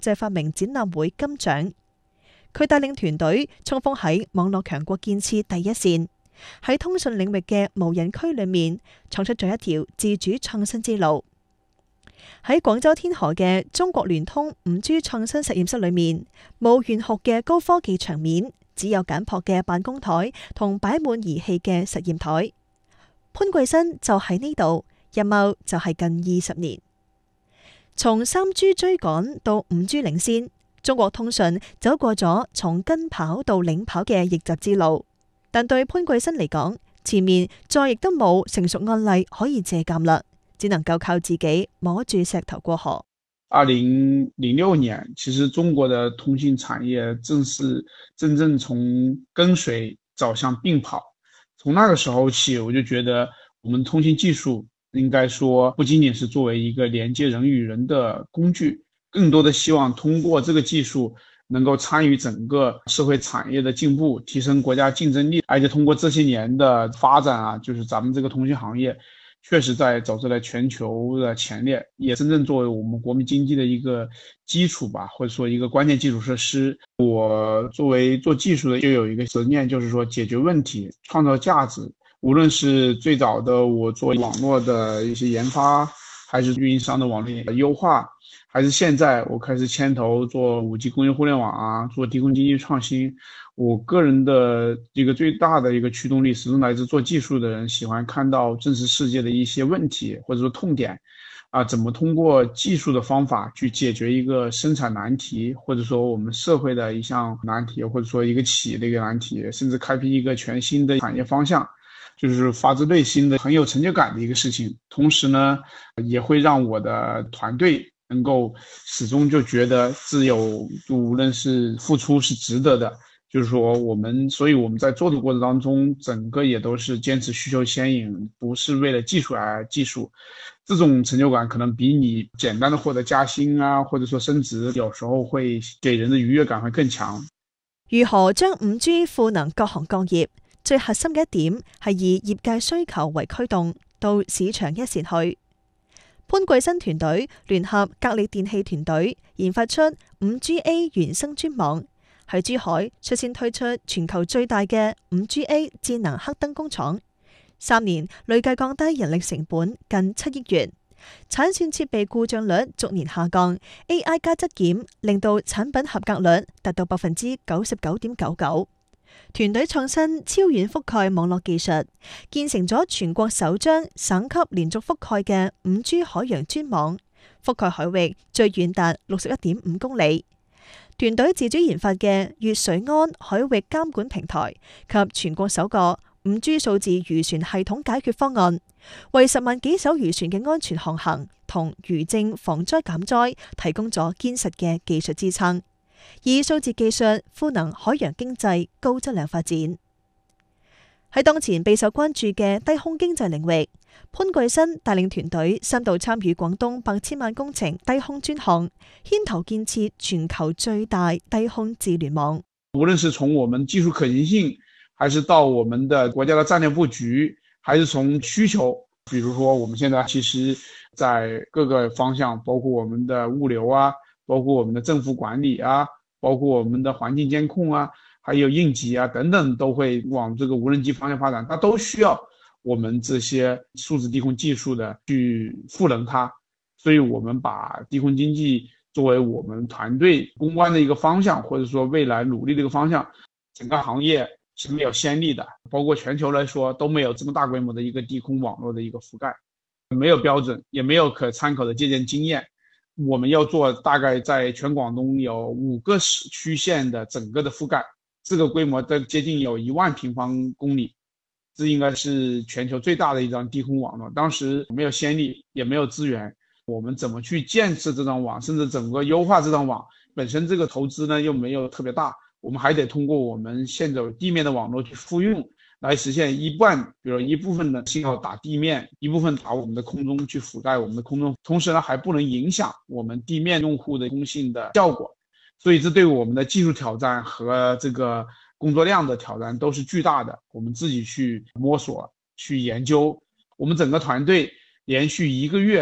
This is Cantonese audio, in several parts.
際發明展覽會金獎。佢帶領團隊衝鋒喺網絡強國建設第一線，喺通訊領域嘅無人區裏面闖出咗一條自主創新之路。喺廣州天河嘅中國聯通 5G 創新實驗室裏面，冇玄學嘅高科技場面，只有簡樸嘅辦公台同擺滿儀器嘅實驗台。潘桂新就喺呢度，任務就係近20年。從 3G 追趕到 5G 領先，中國通訊走過咗從跟跑到領跑嘅逆襲之路。但對潘桂新嚟講，前面再亦都冇成熟案例可以借鑑啦，只能夠靠自己摸住石頭過河。 2006年，其實中國的通信產業真正從跟隨走向並跑。從那個時候起，我就覺得我們通信技術應該說不僅僅是作為一個連接人與人的工具，更多的希望通過這個技術能夠參與整個社會產業的進步，提升國家競爭力。而且通過這些年的發展啊，就是咱們這個通信行業確實在走在了全球的前列，也真正作為我們國民經濟的一個基礎吧，或者說一個關鍵基礎設施。我作為做技術的，就有一個執念，就是說解決問題，創造價值。無論是最早的我做網絡的一些研發，還是運營商的網絡優化，還是現在我開始牽頭做5G 工業互聯網啊，做低空經濟創新。我個人的一個最大的一個驅動力，始終來自做技術的人喜歡看到真實世界的一些問題或者說痛點啊，怎麼通過技術的方法去解決一個生產難題，或者說我們社會的一項難題，或者說一個企業的一個難題，甚至開闢一個全新的產業方向，就是發自內心的很有成就感的一個事情。同時呢，也會讓我的團隊能夠始終就覺得自有，無論是付出是值得的。就是說所以我們在做的過程當中，整個也都是堅持需求先引，不是為了技術而技術。這種成就感可能比你簡單的獲得加薪啊，或者說升職，有時候會給人的愉悅感會更強。 如何將 5G 賦能各行各業？最核心嘅一點係以業界需求為驅動，到市場一線去。潘桂新團隊聯合格力電器團隊研發出 5GA 原生專網，喺珠海率先推出全球最大嘅 5GA 智能黑燈工廠，3年累計降低人力成本近7億元，產線設備故障率逐年下降 ，AI 加質檢令到產品合格率達到99.99%。團隊創新超遠覆蓋網絡技術，建成咗全國首張省級連續覆蓋嘅 5G 海洋專網，覆蓋海域最遠達61.5公里。團隊自主研發嘅粵水安海域監管平台及全國首個 5G 數字漁船系統解決方案，為10萬幾艘漁船嘅安全航行同漁政防災減災提供咗堅實嘅技術支撐。以數字技術賦能海洋經濟高質量發展。喺當前備受關注嘅低空經濟領域，潘桂新帶領團隊3度參與廣東8千萬工程低空專項，牽頭建設全球最大低空智聯網。 無論是從我們技術可行性，還是到我們的國家的戰略布局，還是從需求，比如說我們現在其實在各個方向，包括我們的物流啊，包括我們的政府管理啊，包括我們的環境監控啊，還有應急啊等等，都會往這個無人機方向發展，它都需要我們這些數字低空技術的去賦能它。所以我們把低空經濟作為我們團隊攻關的一個方向，或者說未來努力的一個方向。整個行業是沒有先例的，包括全球來說都沒有這麼大規模的一個低空網絡的一個覆蓋，沒有標準，也沒有可參考的借鑑經驗。我們要做大概在全廣東有5個區縣的整個的覆蓋，這個規模的接近有1萬平方公里，這應該是全球最大的一張低空網絡。當時沒有先例，也沒有資源，我們怎麼去建設這張網，甚至整個優化這張網，本身這個投資呢又沒有特別大，我們還得通過我們現有地面的網絡去復用，來實現一半，比如一部分的信號打地面，一部分打我們的空中去覆蓋我們的空中，同時呢還不能影響我們地面用戶的通信的效果，所以這對我們的技術挑戰和這個工作量的挑戰都是巨大的。我們自己去摸索去研究，我們整個團隊連續1個月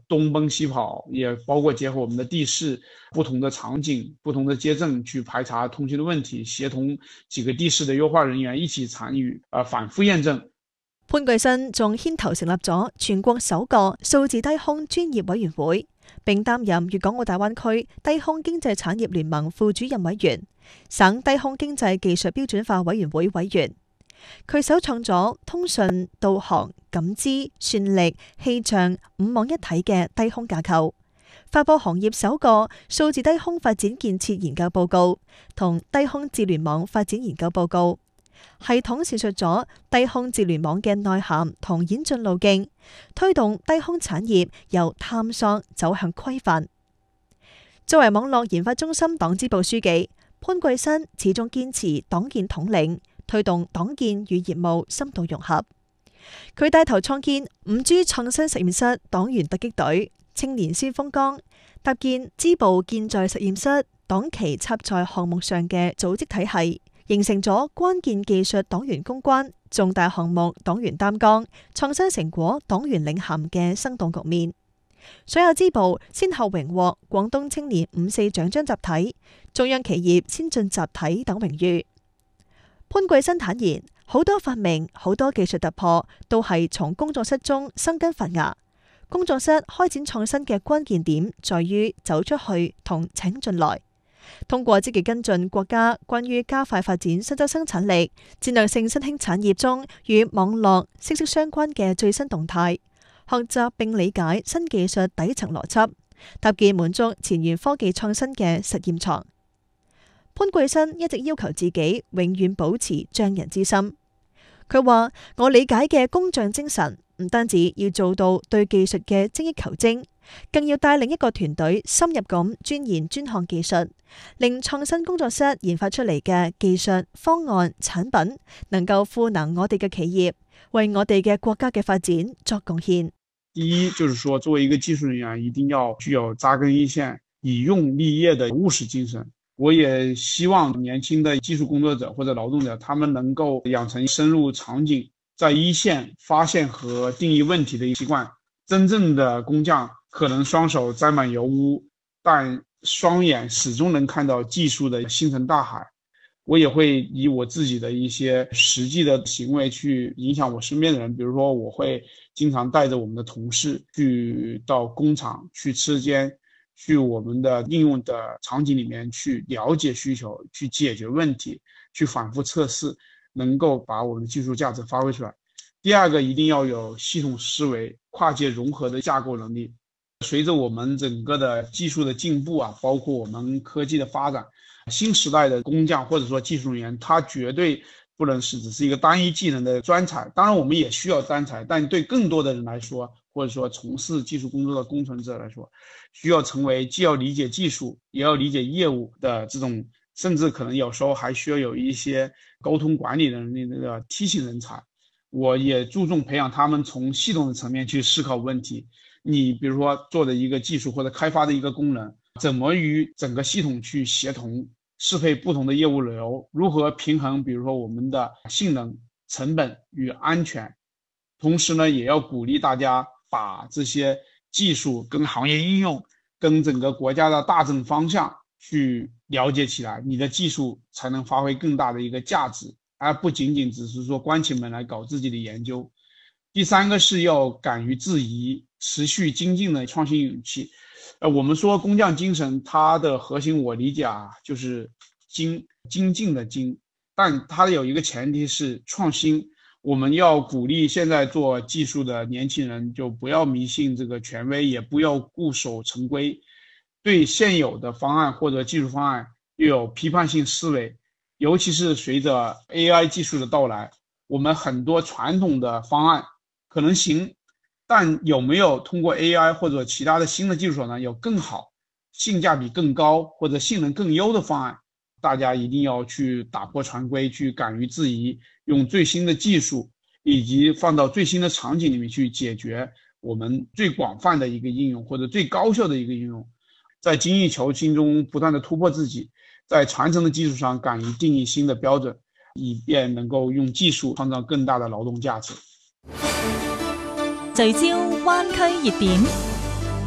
东奔西跑，也包括结合我们的地势、不同的场景、不同的街镇去排查通信的問題，協同幾個地勢的優化人員一起參與，反覆驗證。 潘炬新仲牽頭成立咗全國首個數字低空專業委員會，並擔任粵港澳大灣區低空經濟產業聯盟副主任委員、省低空經濟技術標準化委員會委員。佢首創咗通訊、導航、感知、算力、氣象五網一體嘅低空架構，發佈行業首個數字低空發展建設研究報告同低空智聯網發展研究報告，系統闡述咗低空智聯網嘅內涵同演進路徑，推動低空產業由探索走向規範。作為網絡研發中心黨支部書記，潘炬新始終堅持黨建統領，推動黨建與業務深度融合。佢帶頭創建 5G 創新實驗室黨員突擊隊、青年先鋒崗，搭建支部建在實驗室、黨旗插在項目上嘅組織體系，形成咗關鍵技術黨員攻關、重大項目黨員擔綱、創新成果黨員領銜嘅生動局面。所有支部先後榮獲廣東青年5.4獎章集體、中央企業先進集體等榮譽。潘炬新坦言，好多發明、好多技術突破都係從工作室中生根發芽。工作室開展創新嘅關鍵點在於走出去同請進來，通過積極跟進國家關於加快發展新增生產力、戰略性新興產業中與網絡息息相關嘅最新動態，學習並理解新技術底層邏輯，搭建滿足前沿科技創新嘅實驗床。潘炬新一直要求自己永遠保持匠人之心。佢話：我理解嘅工匠精神，唔單止要做到對技術嘅精益求精，更要帶領一個團隊深入咁鑽研專項技術，令創新工作室研發出嚟嘅技術方案產品能夠賦能我哋嘅企業，為我哋嘅國家嘅發展作貢獻。 第一就是說，作為一個技術人員，一定要具有扎根一線、以用立業的務實精神。我也希望年輕的技術工作者或者勞動者，他們能夠養成深入場景，在一線發現和定義問題的習慣。真正的工匠可能雙手沾滿油污，但雙眼始終能看到技術的星辰大海。我也會以我自己的一些實際的行為去影響我身邊的人，比如說我會經常帶着我們的同事去到工廠去車間，去我們的應用的場景裡面去了解需求，去解決問題，去反覆測試，能夠把我們的技術價值發揮出來。第二個，一定要有系統思維、跨界融合的架構能力。隨着我們整個的技術的進步啊，包括我們科技的發展，新時代的工匠或者說技術人員，他絕對不能是只是一個單一技能的專才。當然我們也需要專才，但對更多的人來說，或者說從事技術工作的工程者來說，需要成為既要理解技術也要理解業務的這種，甚至可能有時候還需要有一些溝通管理能力的梯形人才。我也注重培養他們從系統的層面去思考問題。你比如說做的一個技術或者開發的一個功能，怎麼與整個系統去協同適配不同的業務流，如何平衡比如說我們的性能、成本與安全。同時呢，也要鼓勵大家把這些技術跟行業應用跟整個國家的大政方向去了解起來，你的技術才能發揮更大的一個價值，而不僅僅只是說關起門來搞自己的研究。第三個是要敢於質疑、持續精進的創新勇氣。我們說工匠精神，它的核心我理解啊，就是精進的精，但它有一個前提是創新。我們要鼓勵現在做技術的年輕人，就不要迷信這個權威，也不要固守成規，對現有的方案或者技術方案又有批判性思維。尤其是隨着 AI 技術的到來，我們很多傳統的方案可能行，但有沒有通過 AI 或者其他的新的技術手段有更好、性價比更高或者性能更優的方案？大家一定要去打破常規，去敢於質疑，用最新的技術以及放到最新的場景裡面去解決我們最廣泛的一個應用或者最高效的一個應用，在精益求精中不斷的突破自己，在傳承的基礎上敢於定義新的標準，以便能夠用技術創造更大的勞動價值。 聚焦灣區熱點。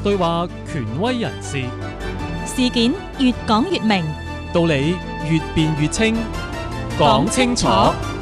對話權威人士， 事件越講越明， 道理越辯越清，講清楚。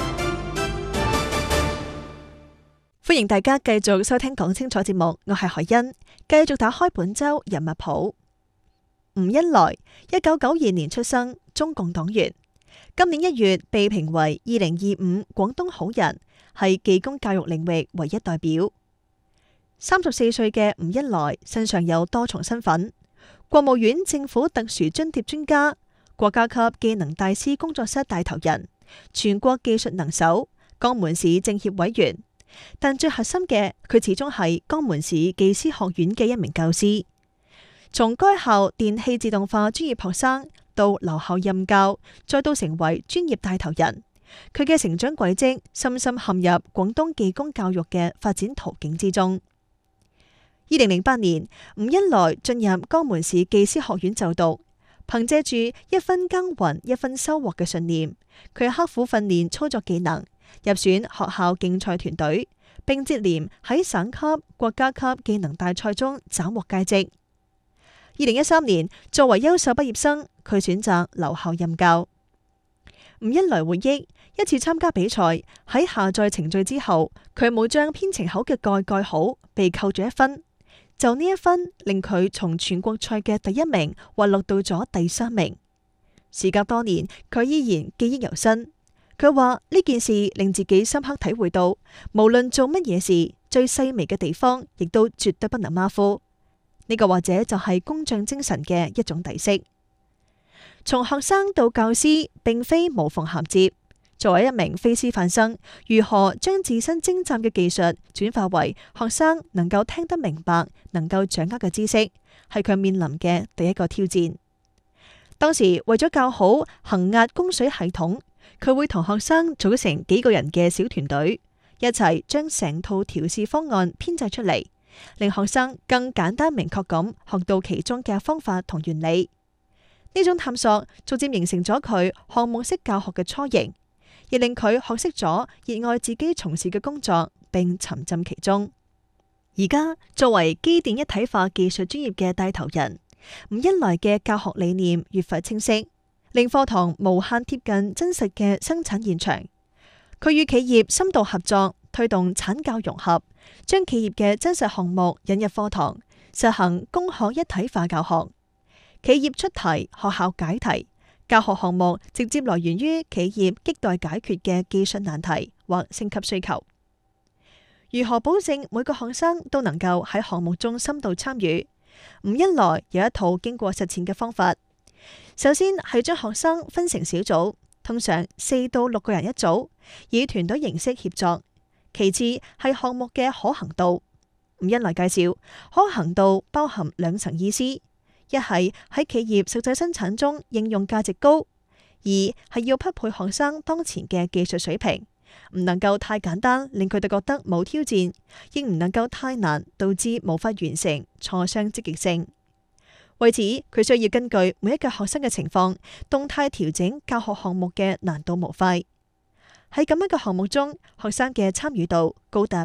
歡迎大家繼續收聽講清楚節目，我係海欣，繼續打開本周人物譜。吳恩來1992年出生，中共黨員，今年1月被評為2025廣東好人，係技工教育領域唯一代表。34歲嘅吳恩來身上有多重身份：國務院政府特殊津貼專家、國家級技能大師工作室帶頭人、全國技術能手、江門市政協委員。但最核心嘅，佢始終係江門市技師學院嘅一名教師。從該校電氣自動化專業學生到留校任教，再到成為專業帶頭人，佢嘅成長軌跡深深陷入廣東技工教育嘅發展途徑之中。2008年，吳恩來進入江門市技師學院就讀，憑借住一分耕耘一分收穫嘅信念，佢刻苦訓練操作技能，入選學校競賽團隊，並接連喺省級、國家級技能大賽中斬獲佳績。2013年，作為優秀畢業生，佢選擇留校任教。吳恩來回憶，一次參加比賽，喺下載程序之後，佢冇將編程口嘅蓋好，被扣咗1分。就呢1分，令佢從全國賽嘅第1名滑落到咗第3名。時隔多年，佢依然記憶猶新。佢話呢件事令自己深刻體會到，無論做乜嘢事，最細微嘅地方亦都絕對不能馬虎。呢個或者就係工匠精神嘅一種底色。從學生到教師，並非無縫銜接。作為一名非師範生，如何將自身精湛嘅技術轉化為學生能夠聽得明白、能夠掌握嘅知識，係佢面臨嘅第一個挑戰。當時為咗教好衡壓供水系統，佢會同學生組成幾個人嘅小團隊，一齊將成套調試方案編製出嚟，令學生更簡單明確咁學到其中嘅方法同原理。呢種探索逐漸形成咗佢項目式教學嘅雛形，亦令佢學識咗熱愛自己從事嘅工作，並沉浸其中。而家作為機電一體化技術專業嘅帶頭人，吳恩來嘅教學理念越發清晰，令課堂無限貼近真實嘅生產現場。佢與企業深度合作，推動產教融合，將企業嘅真實項目引入課堂，實行工學一體化教學。企業出題，學校解題，教學項目直接來源於企業亟待解決嘅技術難題或升級需求。如何保證每個學生都能夠喺項目中深度參與？吳恩來有一套經過實踐嘅方法。首先係將學生分成小組，通常4到6個人一組，以團隊形式協作。其次係項目嘅可行度。吳恩來介紹，可行度包含2層意思：一係喺企業實際生產中應用價值高；二係要匹配學生當前嘅技術水平，唔能夠太簡單令佢哋覺得冇挑戰，亦唔能夠太難導致無法完成，挫傷積極性。為此，佢需要根據每一個學生嘅情況，動態調整教學項目嘅難度模塊。喺咁樣嘅項目中，學生嘅參與度高達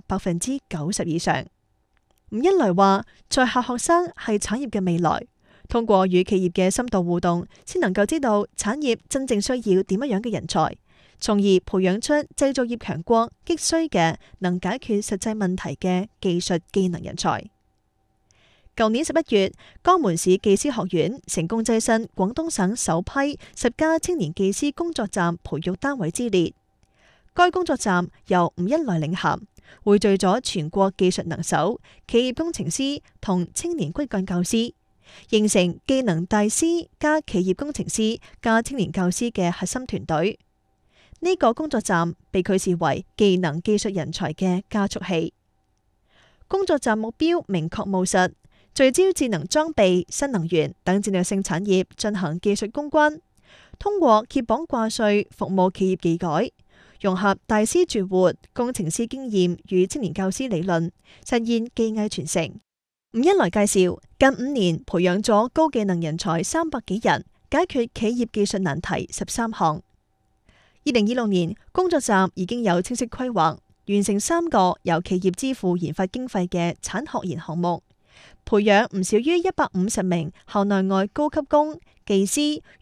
90%以上。吳恩來話，在校學生係產業嘅未來，通過與企業嘅深度互動，先能夠知道產業真正需要點樣嘅人才，從而培養出製造業強國急需嘅能解決實際問題嘅技術技能人才。舊年11月，江門市技師學院成功躋身廣東省首批10家青年技師工作站培育單位之列。該工作站由吳恩來領銜，匯聚咗全國技術能手、企業工程師同青年骨幹教師，形成技能大師加企業工程師加青年教師嘅核心團隊。呢個工作站被佢視為技能技術人才嘅加速器。工作站目標明確務實，聚焦智能裝備、新能源等戰略性產業進行技術攻關，通過揭綁掛帥服務企業技改，融合大師絕活、工程師經驗與青年教師理論，實現技藝傳承。吳恩來介紹，近5年培養咗高技能人才300幾人，解決企業技術難題13項。2026年，工作站已經有清晰規劃，完成3個由企業支付研發經費嘅產學研項目， 培養唔少於150名校內外高級工、技師、